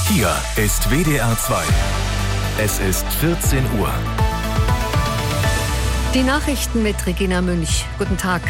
Hier ist WDR 2. Es ist 14 Uhr. Die Nachrichten mit Regina Münch. Guten Tag.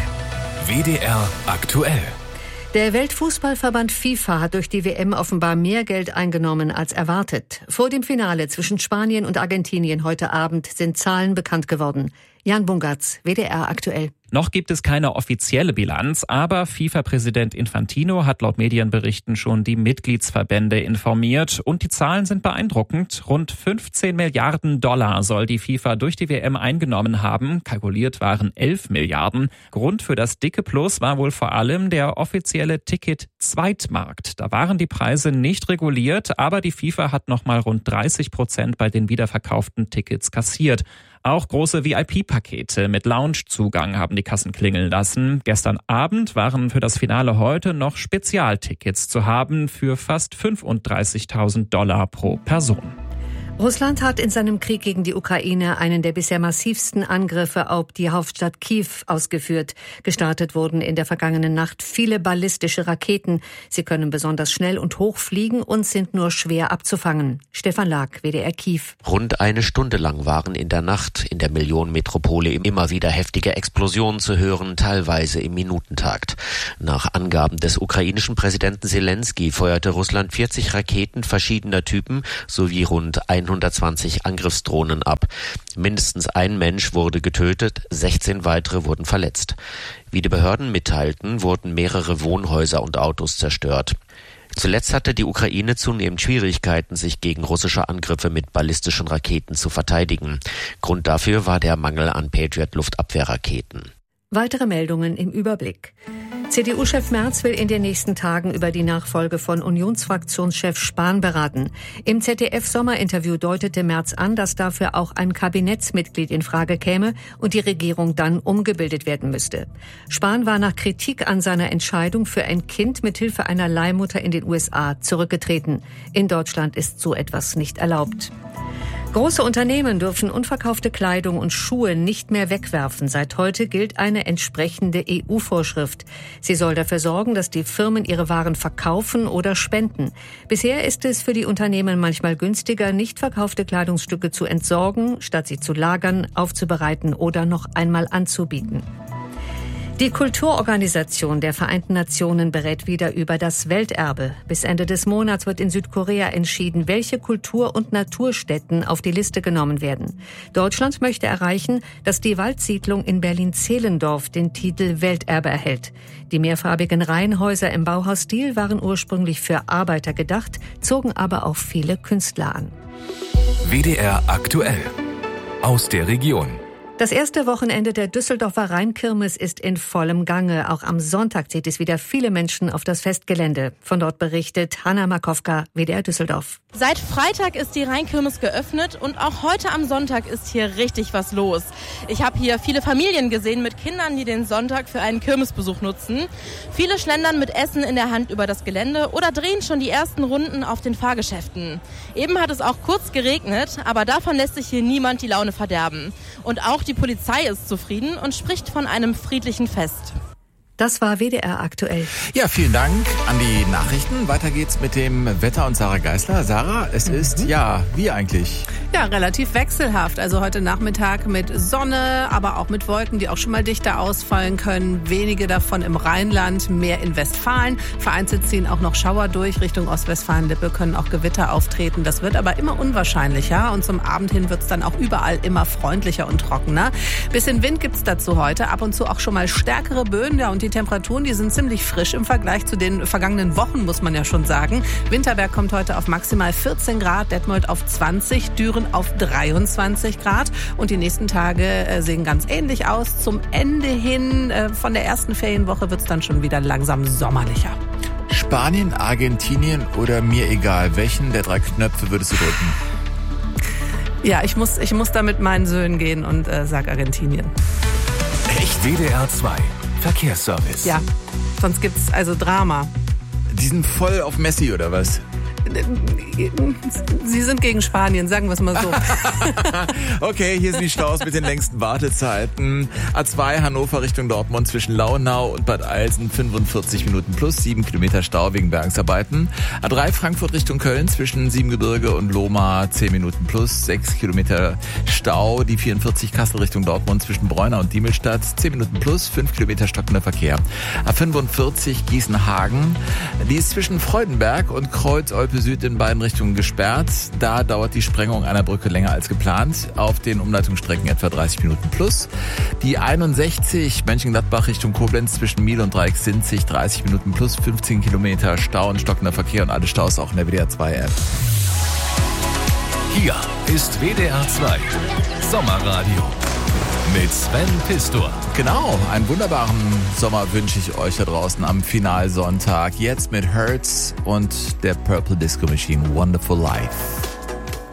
WDR aktuell. Der Weltfußballverband FIFA hat durch die WM offenbar mehr Geld eingenommen als erwartet. Vor dem Finale zwischen Spanien und Argentinien heute Abend sind Zahlen bekannt geworden. Jan Bungartz, WDR aktuell. Noch gibt es keine offizielle Bilanz, aber FIFA-Präsident Infantino hat laut Medienberichten schon die Mitgliedsverbände informiert und die Zahlen sind beeindruckend. Rund 15 Milliarden Dollar soll die FIFA durch die WM eingenommen haben. Kalkuliert waren 11 Milliarden. Grund für das dicke Plus war wohl vor allem der offizielle Ticket-Zweitmarkt. Da waren die Preise nicht reguliert, aber die FIFA hat nochmal rund 30% bei den wiederverkauften Tickets kassiert. Auch große VIP-Pakete mit Loungezugang haben die Kassen klingeln lassen. Gestern Abend waren für das Finale heute noch Spezialtickets zu haben für fast 35.000 Dollar pro Person. Russland hat in seinem Krieg gegen die Ukraine einen der bisher massivsten Angriffe auf die Hauptstadt Kiew ausgeführt. Gestartet wurden in der vergangenen Nacht viele ballistische Raketen. Sie können besonders schnell und hoch fliegen und sind nur schwer abzufangen. Stefan Lag, WDR Kiew. Rund eine Stunde lang waren in der Nacht in der Millionenmetropole immer wieder heftige Explosionen zu hören, teilweise im Minutentakt. Nach Angaben des ukrainischen Präsidenten Zelensky feuerte Russland 40 Raketen verschiedener Typen sowie rund 120 Angriffsdrohnen ab. Mindestens ein Mensch wurde getötet, 16 weitere wurden verletzt. Wie die Behörden mitteilten, wurden mehrere Wohnhäuser und Autos zerstört. Zuletzt hatte die Ukraine zunehmend Schwierigkeiten, sich gegen russische Angriffe mit ballistischen Raketen zu verteidigen. Grund dafür war der Mangel an Patriot-Luftabwehrraketen. Weitere Meldungen im Überblick. CDU-Chef Merz will in den nächsten Tagen über die Nachfolge von Unionsfraktionschef Spahn beraten. Im ZDF-Sommerinterview deutete Merz an, dass dafür auch ein Kabinettsmitglied in Frage käme und die Regierung dann umgebildet werden müsste. Spahn war nach Kritik an seiner Entscheidung für ein Kind mit Hilfe einer Leihmutter in den USA zurückgetreten. In Deutschland ist so etwas nicht erlaubt. Große Unternehmen dürfen unverkaufte Kleidung und Schuhe nicht mehr wegwerfen. Seit heute gilt eine entsprechende EU-Vorschrift. Sie soll dafür sorgen, dass die Firmen ihre Waren verkaufen oder spenden. Bisher ist es für die Unternehmen manchmal günstiger, nicht verkaufte Kleidungsstücke zu entsorgen, statt sie zu lagern, aufzubereiten oder noch einmal anzubieten. Die Kulturorganisation der Vereinten Nationen berät wieder über das Welterbe. Bis Ende des Monats wird in Südkorea entschieden, welche Kultur- und Naturstätten auf die Liste genommen werden. Deutschland möchte erreichen, dass die Waldsiedlung in Berlin-Zehlendorf den Titel Welterbe erhält. Die mehrfarbigen Reihenhäuser im Bauhausstil waren ursprünglich für Arbeiter gedacht, zogen aber auch viele Künstler an. WDR aktuell. Aus der Region. Das erste Wochenende der Düsseldorfer Rheinkirmes ist in vollem Gange. Auch am Sonntag zieht es wieder viele Menschen auf das Festgelände. Von dort berichtet Hanna Markowka, WDR Düsseldorf. Seit Freitag ist die Rheinkirmes geöffnet und auch heute am Sonntag ist hier richtig was los. Ich habe hier viele Familien gesehen mit Kindern, die den Sonntag für einen Kirmesbesuch nutzen. Viele schlendern mit Essen in der Hand über das Gelände oder drehen schon die ersten Runden auf den Fahrgeschäften. Eben hat es auch kurz geregnet, aber davon lässt sich hier niemand die Laune verderben. Und auch die Polizei ist zufrieden und spricht von einem friedlichen Fest. Das war WDR aktuell. Ja, vielen Dank an die Nachrichten. Weiter geht's mit dem Wetter und Sarah Geisler. Sarah, es ist, wie eigentlich? Ja, relativ wechselhaft. Also heute Nachmittag mit Sonne, aber auch mit Wolken, die auch schon mal dichter ausfallen können. Wenige davon im Rheinland, mehr in Westfalen. Vereinzelt ziehen auch noch Schauer durch. Richtung Ostwestfalen-Lippe können auch Gewitter auftreten. Das wird aber immer unwahrscheinlicher und zum Abend hin wird's dann auch überall immer freundlicher und trockener. Bisschen Wind gibt's dazu heute. Ab und zu auch schon mal stärkere Böen. Ja, und die Temperaturen, die sind ziemlich frisch im Vergleich zu den vergangenen Wochen, muss man ja schon sagen. Winterberg kommt heute auf maximal 14 Grad, Detmold auf 20, Düren auf 23 Grad. Und die nächsten Tage sehen ganz ähnlich aus. Zum Ende hin von der ersten Ferienwoche wird es dann schon wieder langsam sommerlicher. Spanien, Argentinien oder mir egal. Welchen der 3 Knöpfe würdest du drücken? Ja, ich muss da mit meinen Söhnen gehen und sag Argentinien. Echt? WDR 2. Verkehrsservice. Ja, sonst gibt's also Drama. Die sind voll auf Messi oder was? Sie sind gegen Spanien, sagen wir es mal so. Okay, hier sind die Staus mit den längsten Wartezeiten. A2 Hannover Richtung Dortmund zwischen Launau und Bad Eilsen 45 Minuten plus 7 Kilometer Stau wegen Bergungsarbeiten. A3 Frankfurt Richtung Köln zwischen Siebengebirge und Lohmar 10 Minuten plus 6 Kilometer Stau. Die 44 Kassel Richtung Dortmund zwischen Bräuna und Diemelstadt 10 Minuten plus 5 Kilometer stockender Verkehr. A45 Gießen-Hagen. Die ist zwischen Freudenberg und Kreuz-Olpe Süd in beiden Richtungen gesperrt. Da dauert die Sprengung einer Brücke länger als geplant. Auf den Umleitungsstrecken etwa 30 Minuten plus. Die 61 Mönchengladbach Richtung Koblenz zwischen Miel und Dreieck-Sinzig 30 Minuten plus 15 Kilometer Stau und stockender Verkehr und alle Staus auch in der WDR 2 App. Hier ist WDR 2 Sommerradio mit Sven Pistor. Genau, einen wunderbaren Sommer wünsche ich euch da draußen am Finalsonntag. Jetzt mit Hertz und der Purple Disco Machine Wonderful Life.